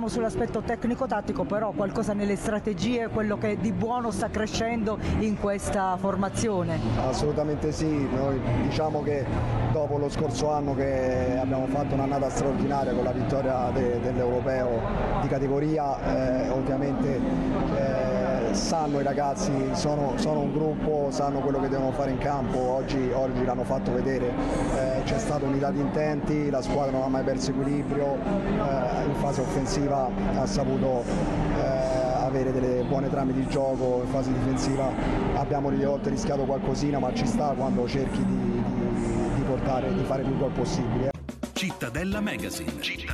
torniamo sull'aspetto tecnico-tattico, però qualcosa nelle strategie, quello che di buono sta crescendo in questa formazione? Assolutamente sì, noi diciamo che dopo lo scorso anno che abbiamo fatto un'annata straordinaria con la vittoria dell'Europeo di categoria, ovviamente sanno i ragazzi, sono un gruppo, sanno quello che devono fare in campo, oggi l'hanno fatto vedere, c'è stata unità di intenti, la squadra non ha mai perso equilibrio, in fase offensiva ha saputo avere delle buone trame di gioco, in fase difensiva abbiamo delle volte rischiato qualcosina, ma ci sta quando cerchi di fare più gol possibile. Cittadella Magazine.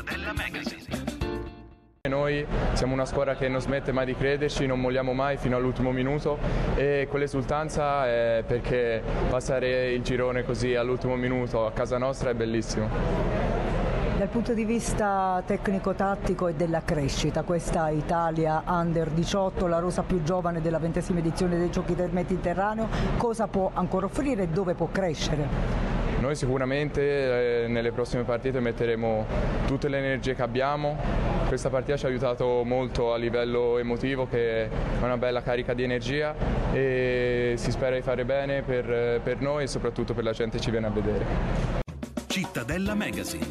Noi siamo una squadra che non smette mai di crederci, non molliamo mai fino all'ultimo minuto e quell'esultanza è perché passare il girone così all'ultimo minuto a casa nostra è bellissimo. Dal punto di vista tecnico-tattico e della crescita, questa Italia Under 18, la rosa più giovane della 20ª edizione dei Giochi del Mediterraneo, cosa può ancora offrire e dove può crescere? Noi sicuramente nelle prossime partite metteremo tutte le energie che abbiamo. Questa partita ci ha aiutato molto a livello emotivo, che è una bella carica di energia, e si spera di fare bene per noi e soprattutto per la gente che ci viene a vedere. Cittadella Magazine.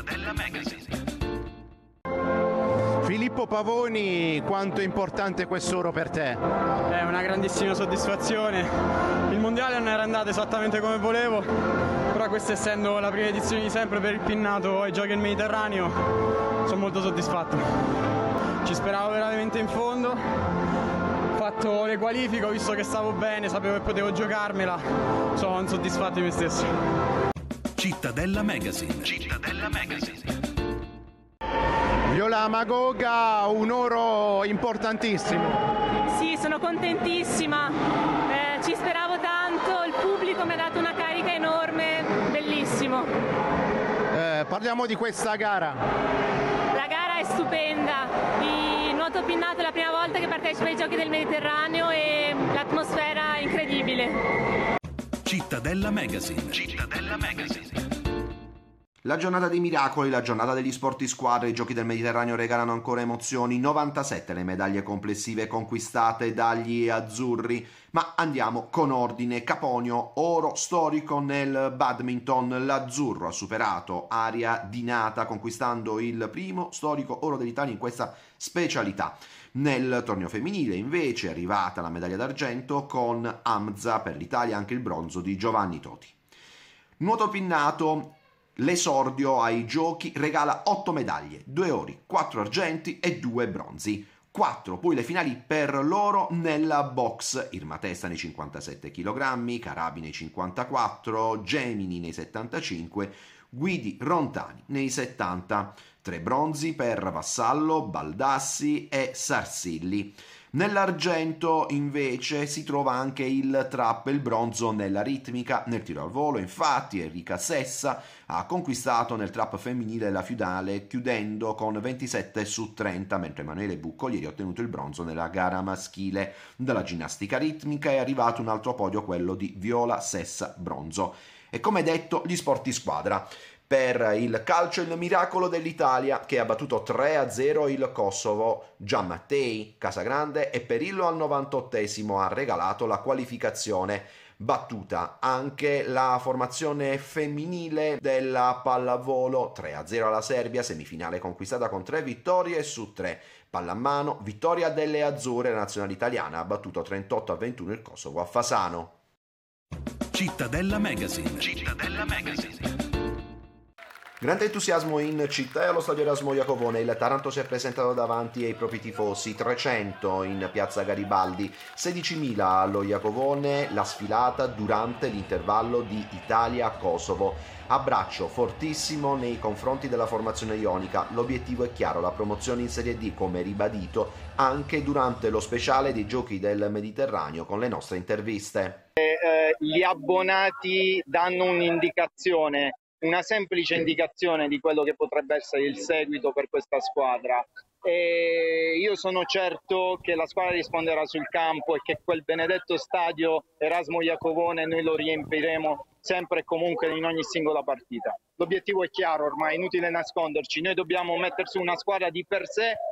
Filippo Pavoni, quanto è importante quest'oro per te? È una grandissima soddisfazione. Il mondiale non era andato esattamente come volevo, però questa essendo la prima edizione di sempre per il Pinnato ai Giochi del Mediterraneo, sono molto soddisfatto. Ci speravo veramente in fondo, ho fatto le qualifiche, ho visto che stavo bene, sapevo che potevo giocarmela, sono soddisfatto di me stesso. Cittadella Magazine. Viola Magoga, un oro importantissimo. Sì, sono contentissima, ci speravo tanto, il pubblico mi ha dato una carica enorme, bellissimo. Parliamo di questa gara. La gara è stupenda, il nuoto pinnato è la prima volta che partecipo ai Giochi del Mediterraneo e l'atmosfera è incredibile. Cittadella Magazine. La giornata dei miracoli, la giornata degli sport di squadra, i Giochi del Mediterraneo regalano ancora emozioni, 97 le medaglie complessive conquistate dagli azzurri, ma andiamo con ordine. Caponio, oro storico nel badminton, l'azzurro ha superato Aria Di Nata conquistando il primo storico oro dell'Italia in questa specialità. Nel torneo femminile invece è arrivata la medaglia d'argento con Hamza, per l'Italia anche il bronzo di Giovanni Toti. Nuoto pinnato, l'esordio ai giochi regala 8 medaglie, 2 ori, 4 argenti e 2 bronzi. 4 poi le finali per l'oro nella box, Irma Testa nei 57 kg, Carabi nei 54, Gemini nei 75, Guidi Rontani nei 70. 3 bronzi per Vassallo, Baldassi e Sarsilli. Nell'argento invece si trova anche il trap e il bronzo nella ritmica. Nel tiro al volo infatti Enrica Sessa ha conquistato nel trap femminile la finale chiudendo con 27 su 30, mentre Emanuele Buccolieri ha ottenuto il bronzo nella gara maschile. Dalla ginnastica ritmica è arrivato un altro podio, quello di Viola Sessa, bronzo. E come detto, gli sport di squadra. Per il calcio il miracolo dell'Italia che ha battuto 3-0 il Kosovo. Gianmattei, Casagrande e Perillo al 98esimo ha regalato la qualificazione. Battuta anche la formazione femminile della pallavolo, 3-0 alla Serbia, semifinale conquistata con 3 vittorie su 3. Pallamano, vittoria delle azzurre, la nazionale italiana ha battuto 38-21 il Kosovo a Fasano. Cittadella Magazine. Grande entusiasmo in città e allo stadio Erasmo Iacovone. Il Taranto si è presentato davanti ai propri tifosi, 300 in piazza Garibaldi, 16.000 allo Iacovone, la sfilata durante l'intervallo di Italia-Kosovo. Abbraccio fortissimo nei confronti della formazione ionica, l'obiettivo è chiaro, la promozione in Serie D come ribadito anche durante lo speciale dei Giochi del Mediterraneo con le nostre interviste. Gli abbonati danno un'indicazione, una semplice indicazione di quello che potrebbe essere il seguito per questa squadra. E io sono certo che la squadra risponderà sul campo e che quel benedetto stadio Erasmo Iacovone noi lo riempiremo sempre e comunque in ogni singola partita. L'obiettivo è chiaro ormai, inutile nasconderci, noi dobbiamo mettere su una squadra di per sé